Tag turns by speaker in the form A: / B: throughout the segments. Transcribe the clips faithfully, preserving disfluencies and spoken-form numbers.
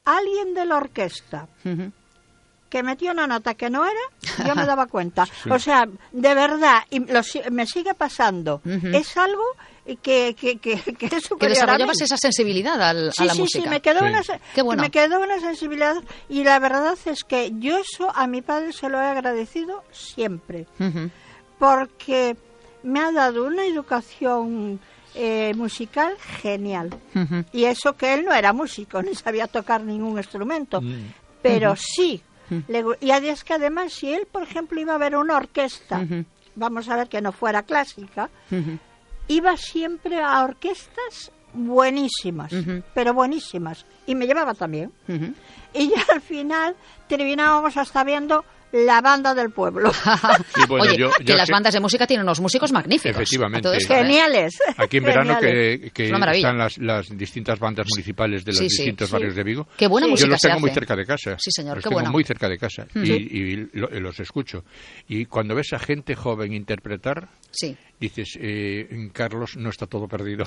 A: alguien de la orquesta uh-huh. que metió una nota que no era, yo me daba cuenta. Sí. O sea, de verdad, y lo, me sigue pasando. Uh-huh. Es algo que, que, que, que es superior.
B: Que desarrollabas esa sensibilidad al,
A: sí,
B: a la
A: sí,
B: música.
A: Sí, me quedó,
B: sí.
A: Una,
B: Qué bueno.
A: me quedó una sensibilidad, y la verdad es que yo eso a mi padre se lo he agradecido siempre. Uh-huh. Porque me ha dado una educación eh, musical genial. Uh-huh. Y eso que él no era músico, ni sabía tocar ningún instrumento. Uh-huh. Pero uh-huh. sí. Uh-huh. Le, y es que además, si él, por ejemplo, iba a ver una orquesta, uh-huh. vamos a ver que no fuera clásica, uh-huh. iba siempre a orquestas buenísimas, uh-huh. pero buenísimas. Y me llevaba también. Uh-huh. Y ya al final terminábamos hasta viendo la banda del pueblo.
B: Sí, bueno, Oye, yo, yo que sé... las bandas de música tienen unos músicos magníficos.
C: Efectivamente.
A: Geniales.
C: Aquí en verano que, que están las, las distintas bandas municipales de los
B: sí,
C: distintos
B: sí,
C: barrios
B: sí.
C: de Vigo.
B: Qué buena
C: yo
B: música
C: los tengo
B: se
C: muy
B: hace.
C: cerca de casa.
B: Sí, señor,
C: los
B: qué
C: tengo
B: bueno.
C: muy cerca de casa
B: uh-huh.
C: y, y lo, los escucho. Y cuando ves a gente joven interpretar,
B: sí.
C: dices, eh, Carlos, no está todo perdido.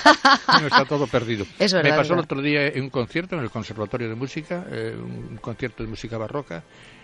C: No está todo perdido.
B: Es verdad,
C: Me pasó
B: el
C: otro día en un concierto en el Conservatorio de Música, eh, un concierto de música barroca.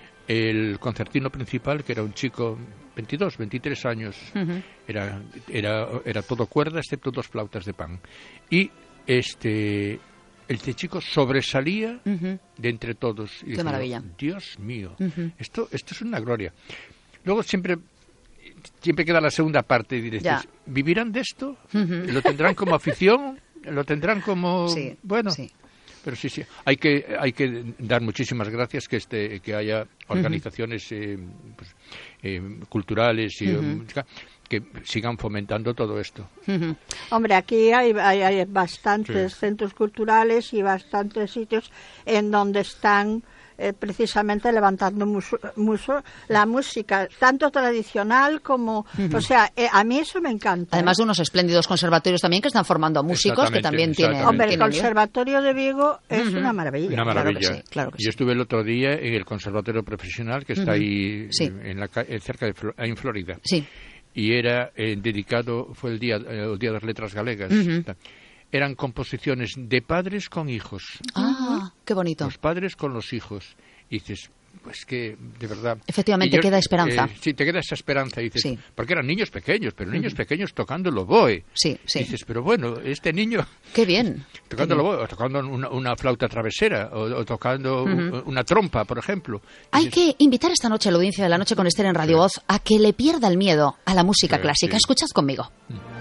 C: El concertino principal, que era un chico, veintidós, veintitrés años, uh-huh. era, era, era todo cuerda, excepto dos flautas de pan. Y este, este chico sobresalía uh-huh. de entre todos. Y
B: Qué
C: decía,
B: maravilla.
C: Dios mío,
B: uh-huh.
C: esto, esto es una gloria. Luego siempre... Siempre queda la segunda parte y dices, ya. ¿vivirán de esto? Uh-huh. ¿Lo tendrán como afición? ¿Lo tendrán como...?
B: Sí,
C: bueno,
B: sí.
C: Pero sí, sí, hay que hay que dar muchísimas gracias que este que haya organizaciones uh-huh. eh, pues, eh, culturales y uh-huh. que sigan fomentando todo esto.
A: Uh-huh. Hombre, aquí hay, hay, hay bastantes sí. centros culturales y bastantes sitios en donde están eh, precisamente levantando muso, muso, la música, tanto tradicional como... Uh-huh. O sea, eh, a mí eso me encanta.
B: Además de unos espléndidos conservatorios también que están formando a músicos que también tienen...
A: Hombre, el
B: tienen
A: Conservatorio de Vigo es uh-huh. una maravilla.
C: Una maravilla.
B: Claro que sí, claro que
C: Yo
B: sí.
C: estuve el otro día en el Conservatorio Profesional que está uh-huh. ahí
B: sí.
C: en la, cerca de en Florida.
B: Sí.
C: Y era eh, dedicado, fue el día, el día de las letras galegas.
B: Uh-huh.
C: Eran composiciones de padres con hijos.
B: Ah, qué bonito.
C: Los padres con los hijos. Y dices, pues que, de verdad...
B: Efectivamente,
C: yo,
B: queda esperanza.
C: Eh, sí, te queda esa esperanza. Y dices,
B: sí.
C: porque eran niños pequeños, pero niños uh-huh. pequeños tocando el oboe.
B: Sí, sí.
C: Y dices, pero bueno, este niño...
B: Qué bien.
C: Tocando
B: el
C: oboe, o tocando una, una flauta travesera, o, o tocando uh-huh. una trompa, por ejemplo.
B: Hay dices, que invitar esta noche a la audiencia de La Noche con Esther en Radio sí. Voz a que le pierda el miedo a la música sí, clásica. Sí. Escuchad conmigo. Uh-huh.